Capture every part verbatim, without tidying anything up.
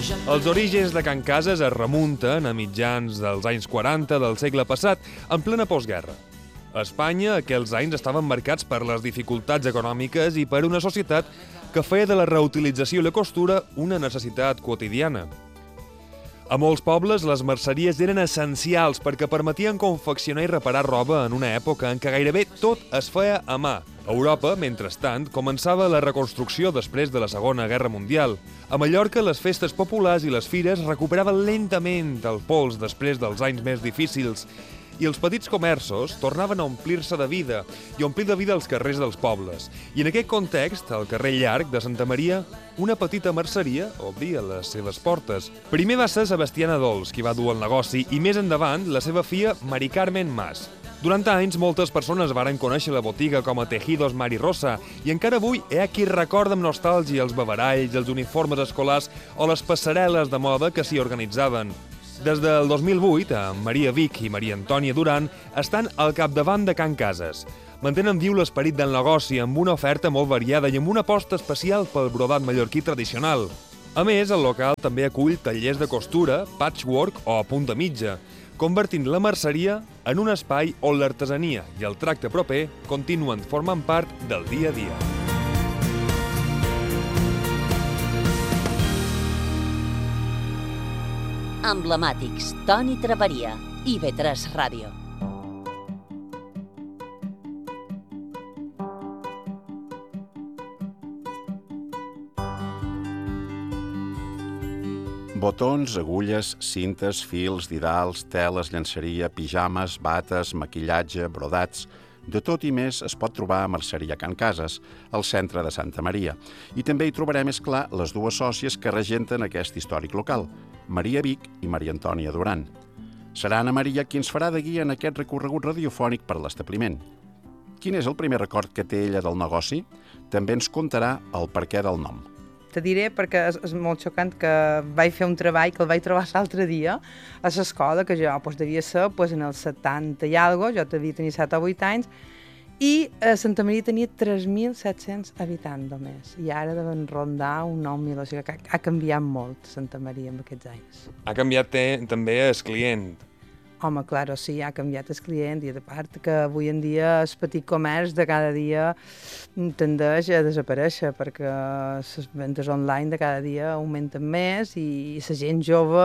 Els orígens de Can Cases es remunten a mitjans dels anys quaranta del segle passat, en plena postguerra. A Espanya, aquells anys estaven marcats per les dificultats econòmiques i per una societat que feia de la reutilització i la costura una necessitat quotidiana. A molts pobles, les merceries eren essencials perquè permetien confeccionar i reparar roba en una època en què gairebé tot es feia a mà. A Europa, mentrestant, començava la reconstrucció després de la Segona Guerra Mundial. A Mallorca, les festes populars i les fires recuperaven lentament el pols després dels anys més difícils i els petits comerços tornaven a omplir-se de vida i omplir de vida els carrers dels pobles. I en aquest context, al carrer Llarg de Santa Maria, una petita merceria obria les seves portes. Primer va ser Sebastiana Dols qui va dur el negoci i més endavant la seva filla Mari Carmen Mas. Durant anys, moltes persones varen conèixer la botiga com a Tejidos Mari Rosa i encara avui hi ha qui recorda amb nostàlgia els babaralls, els uniformes escolars o les passarel·les de moda que s'hi organitzaven. Des del dos mil vuit, Maria Vic i Maria Antònia Duran estan al capdavant de Can Cases. Mantenen viu l'esperit del negoci amb una oferta molt variada i amb una aposta especial pel brodat mallorquí tradicional. A més, el local també acull tallers de costura, patchwork o punta mitja, convertint la merceria en un espai on l'artesania i el tracte proper continuen formant part del dia a dia. Emblemàtics, Toni Traveria, I V tres Ràdio. Botons, agulles, cintes, fils, didals, teles, llenceria, pijames, bates, maquillatge, brodats... De tot i més es pot trobar a Merceria Can Cases, al centre de Santa Maria. I també hi trobarem, és clar, les dues sòcies que regenten aquest històric local, Maria Vic i Maria Antònia Duran. Serà Anna Maria qui ens farà de guia en aquest recorregut radiofònic per l'establiment. Quin és el primer record que té ella del negoci? També ens contarà el perquè del nom. Te diré perquè és, és molt xocant que vaig fer un treball que el vaig trobar l'altre dia a l'escola, que jo doncs, devia ser doncs, en els setanta i alguna cosa, jo devia tenir set o vuit anys, i a Santa Maria tenia tres mil set-cents habitants només, i ara deuen rondar un nou mil, o sigui que ha canviat molt Santa Maria en aquests anys. Ha canviat també el client. Home, clar, sí, ha canviat el client i a part que avui en dia el petit comerç de cada dia tendeix a desaparèixer perquè les ventes online de cada dia augmenten més i la gent jove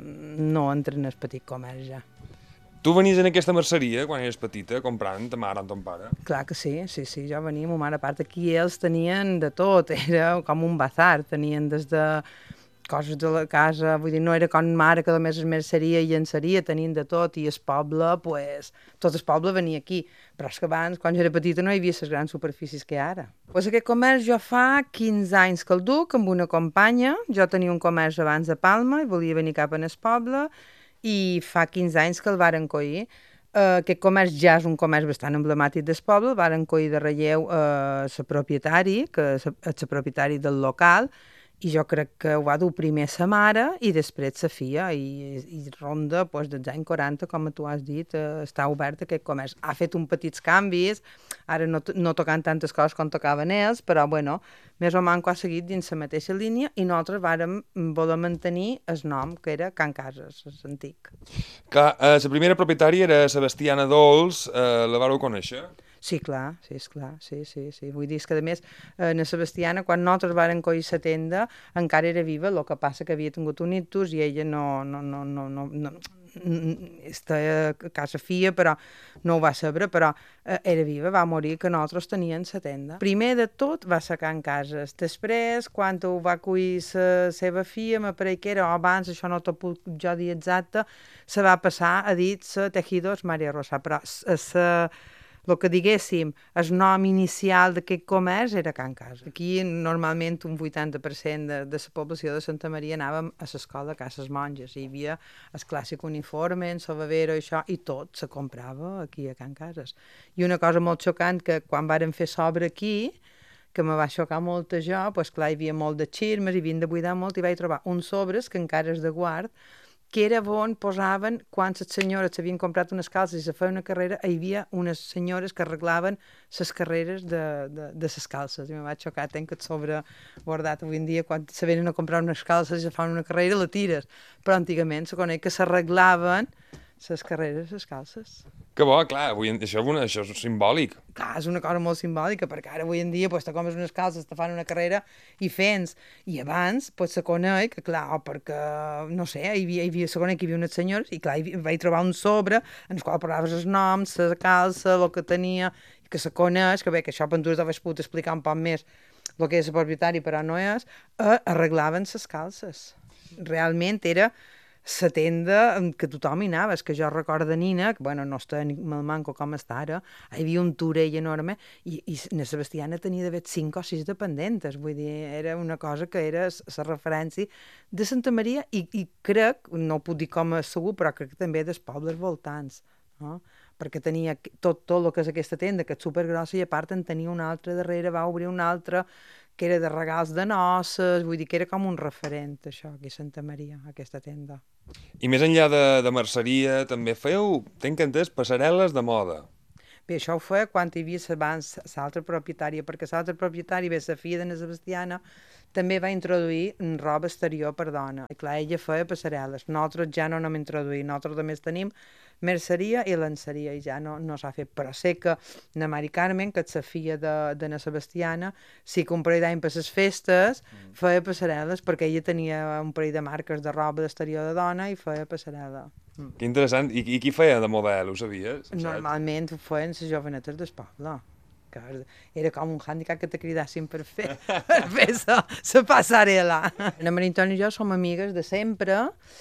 no entra en el petit comerç ja. Tu venies en aquesta merceria quan eres petita comprant ta mare amb ton pare? Clar que sí, sí, sí, jo venia amb ma mare. A part aquí ells tenien de tot, era com un bazar, tenien des de coses de la casa, vull dir, no era com mare que només es merceria i llenceria, tenien de tot, i el poble, pues, tot el poble venia aquí, però és que abans, quan jo era petita, no hi havia les grans superfícies que hi ha ara. Pues aquest comerç jo fa quinze anys que el duc amb una companya, jo tenia un comerç abans de Palma i volia venir cap en el poble, i fa quinze anys que el varen collir. Uh, aquest comerç ja és un comerç bastant emblemàtic del poble, el varen collir de relleu uh, el propietari, que és el propietari del local, i jo crec que ho va dur primer sa mare i després sa filla, i, i ronda doncs, dels anys quaranta, com tu has dit, eh, està obert aquest comerç. Ha fet uns petits canvis, ara no, no tocant tantes coses com tocaven ells, però bueno, més o menys ha seguit dins la mateixa línia i nosaltres vàrem voler mantenir el nom, que era Can Cases, l'antic. Clar, eh, la primera propietària era Sebastiana Dols, eh, la vareu conèixer? Sí, clar, sí, esclar, sí, sí, sí. Vull dir que, a més, eh, na Sebastiana, quan nosaltres vàrem collir la tenda, encara era viva, el que passa que havia tingut un ictus i ella no, no, no, no, no, no està a casa filla, però no ho va saber, però eh, era viva, va morir, que nosaltres teníem la tenda. Primer de tot va ser Can Cases. Després, quan ho va collir la seva filla, me pareix que era, o abans, això no t'ho puc jo dir exacte, se va passar a dir la Tejidos Mari Rosa, però la el que diguéssim, el nom inicial d'aquest comerç era Can Cases. Aquí normalment un vuitanta per cent de, de la població de Santa Maria anàvem a l'escola de Cases Monges. Hi havia el clàssic uniforme, el sovavero i això, i tot se comprava aquí a Can Cases. I una cosa molt xocant, que quan vàrem fer sobre aquí, que me va xocar molt a jo, doncs clar, hi havia molt de xirmes, hi havien de buidar molt, i vaig trobar uns sobres que encara és de guard, que era on posaven, quan les senyores s'havien comprat unes calces i se feia una carrera, hi havia unes senyores que arreglaven les carreres de, de, de les calces. I me vaig xocar, tenc el sobrebordat. Avui en dia, quan se venen a comprar unes calces i se fan una carrera, la tires. Però antigament se coneix que s'arreglaven les carreres, les calces. Que bo, clar, avui en... això, és una... això és simbòlic. Clar, és una cosa molt simbòlica, perquè ara avui en dia pues, te comes unes calces, te fan una carrera i fens. I abans pues, se coneix que, clar, perquè, no sé, hi havia, hi havia, se coneix que hi havia unes senyores i, clar, hi vaig trobar un sobre en el qual posaves els noms, la calça, el que tenia, i que se coneix, que bé, que això per tu t'havies pogut explicar un poc més el que és el propietari, però no és, eh, arreglaven les calces. Realment era la tenda que tothom hi anava. És que jo recordo de nina, que bueno, no està ni mal manco com està ara, hi havia un turell enorme i, i na Sebastiana tenia d'haver cinc o sis dependentes, vull dir, era una cosa que era la referència de Santa Maria i, i crec, no ho puc dir com a segur, però crec que també dels pobles voltants, no? Perquè tenia tot, tot el que és aquesta tenda, que és supergrossa, i a part en tenia una altra darrere, va obrir una altra que era de regals de noces, vull dir que era com un referent, això, aquí a Santa Maria, aquesta tenda. I més enllà de, de merceria, també feu, tenc entès, passarel·les de moda. Bé, això ho feia quan hi havia abans l'altra propietària, perquè l'altra propietària, bé, la filla de na Sebastiana, també va introduir roba exterior per dona. I clar, ella feia passarel·les. Nosaltres ja no n'hem introduït. Nosaltres només tenim merceria i lenceria, i ja no, no s'ha fet. Però sé que na Mari Carmen, que és la filla de, de na Sebastiana, sí que un parell d'any per les festes mm. feia passarel·les, perquè ella tenia un parell de marques de roba d'exterior de dona i feia passarel·la. Mm. Que interessant. I, I qui feia de model, ho sabies? Normalment ho feien les jovenetes del poble. Que era com un hàndicap que te cridassin per fer, per fer la passarel·la. Na Maria Antònia i jo som amigues de sempre.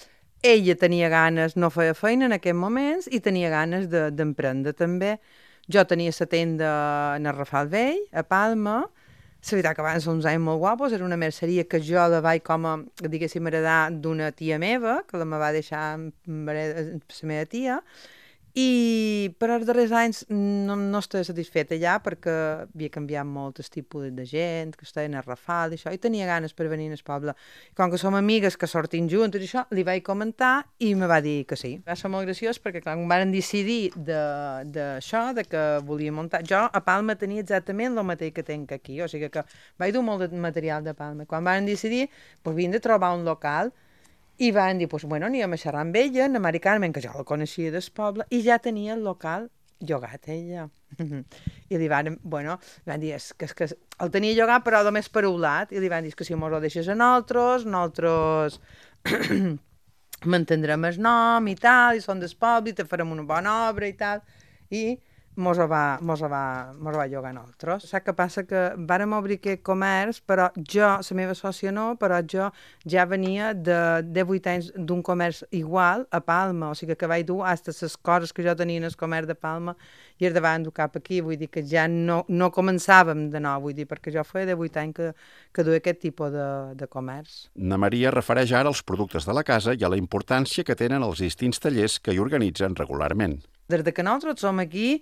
Ella tenia ganes, no feia feina en aquests moments, i tenia ganes d'emprendre de, també. Jo tenia la tenda en el Rafal Vell, a Palma. La veritat que abans uns anys molt guapos, era una merceria que jo la vaig com a, diguéssim, heredar d'una tia meva, que la me va deixar la meva tia, i per als darrers anys no, no estava satisfeta allà perquè havia canviat molt el tipus de gent, que estava en el Rafal i això, i tenia ganes per venir al poble. I com que som amigues que sortim juntes i això, li vaig comentar i me va dir que sí. Va ser molt graciós perquè clar, quan van decidir d'això, de, de que volia muntar... Jo a Palma tenia exactament el mateix que tenc aquí, o sigui que vaig dur molt de material de Palma. Quan van decidir, doncs havien de trobar un local. I van dir, doncs, bueno, aníem a xerrar amb ella, na Mari Carmen, que jo la coneixia del poble, i ja tenia el local llogat, ella. I li van, bueno, van dir, és que, és que el tenia llogat, però només per un lat, i li van dir que si mos ho deixes a nosaltres, nosaltres mantindrem el nom i tal, i són del poble, i te farem una bona obra i tal, i mos ho va, mos ho va, mos ho va llogar a nosaltres. Saps què passa? Que vàrem obrir aquest comerç, però jo, la meva sòcia no, però jo ja venia de divuit anys d'un comerç igual a Palma, o sigui que vaig dur fins les coses que jo tenia en el comerç de Palma i es davant dur cap aquí, vull dir que ja no, no començàvem de nou, vull dir, perquè jo feia divuit anys que, que duia aquest tipus de, de comerç. Na Maria refereix ara als productes de la casa i a la importància que tenen els distints tallers que hi organitzen regularment. Des que nosaltres som aquí,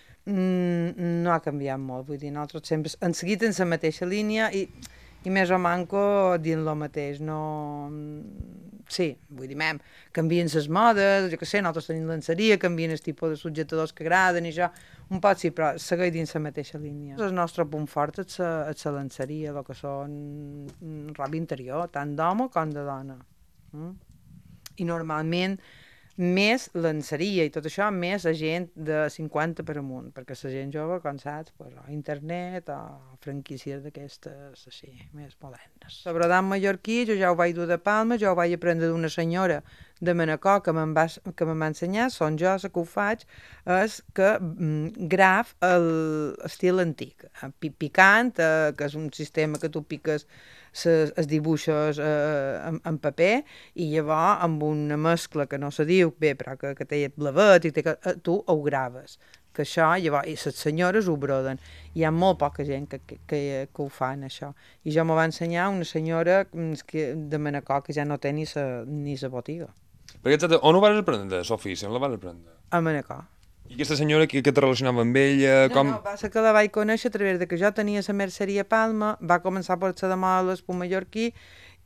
mm, no ha canviat molt, vull dir, nosaltres sempre hem seguit en la mateixa línia i, i més o manco dient el mateix, no... Sí, vull dir, mem, canvien les modes, jo què sé, nosaltres tenim lenceria, canvien el tipus de subjectadors que agraden i això, un pot sí, però segueix dins la mateixa línia. El nostre punt fort és la lenceria, el que són roba interior, tant d'home com de dona. Mm? I normalment més lenceria i tot això, més a gent de cinquanta per amunt, perquè la gent jove, com saps, pues, o internet o franquícies d'aquestes així, més modernes. El brodat mallorquí jo ja ho vaig dur de Palma, jo ho vaig aprendre d'una senyora de Manacor que me'n va, que me'n va ensenyar, són jo, la que ho faig, és que mm, graf l'estil antic, picant, eh, que és un sistema que tu piques ses, els dibuixos eh, en, en paper i llavors amb una mescla que no se diu bé, però que, que té blavet i té que, eh, tu ho graves. Que això, llavors, i les senyores ho broden. Hi ha molt poca gent que, que, que, que ho fan, això. I jo m'ho va ensenyar una senyora que, de Manacor que ja no té ni sa, ni sa botiga. Perquè, exacte, on ho vas aprendre, l'ofici? On la vas aprendre? A Manacor. I aquesta senyora que, que te relacionava amb ella? No, com... no, va ser que la vaig conèixer a través de que jo tenia la merceria a Palma, va començar a portar de moda l'espum mallorquí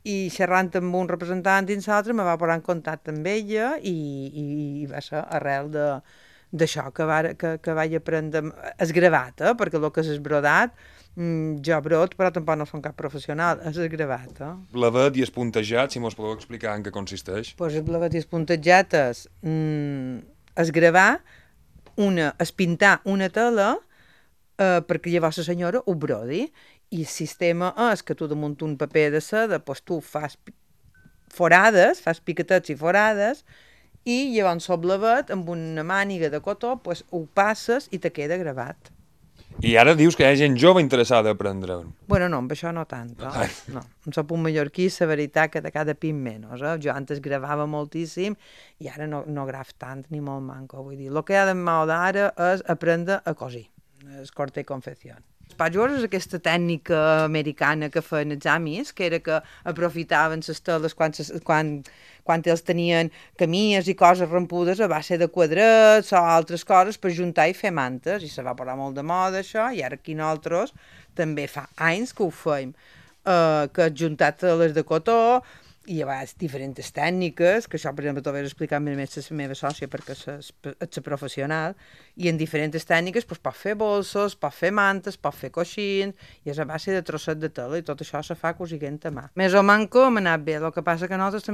i xerrant amb un representant dins l'altre me va posar en contacte amb ella i, i, i va ser arrel de d'això que, va, que, que vaig aprendre esgravat, eh? Perquè el que és esbrodat, mm, jo brot, però tampoc no som cap professional, és esgravat. Eh? Blavet i espuntejat, si mos podeu explicar en què consisteix. Pues el blavet i espuntejat és mm, esgravar, una, es pintar una tela eh, perquè llavors la senyora ho brodi, i el sistema és que tu damunt un paper de seda, pues tu fas forades, fas piquetets i forades, i llavors el blavet amb una màniga de cotó pues, ho passes i te queda gravat. I ara dius que hi ha gent jove interessada a aprendre. Bueno, no, amb això no tant. Eh? No. En soc un mallorquí, la veritat que de cada pin menys. Eh? Jo antes gravava moltíssim i ara no, no graf tant ni molt manco. Vull dir, el que ha de mal d'ara és aprendre a cosir, és corte i confecció. Els patchworks és aquesta tècnica americana que feien els amis, que era que aprofitaven les teles quan, quan, quan ells tenien camies i coses rampudes a base de quadrats o altres coses per juntar i fer mantes, i se va posar molt de moda això, i ara aquí nosaltres també fa anys que ho feim, eh, que has juntat teles de cotó, i hi ha diferents tècniques, que això, per exemple, t'ho vaig explicar més a la meva sòcia perquè és la professional, i en diferents tècniques pues, pot fer bolsos, pot fer mantes, pot fer coixins, i és a base de trosset de tela, i tot això se fa cosint a mà. Més o manco m'ha anat bé, el que passa que nosaltres també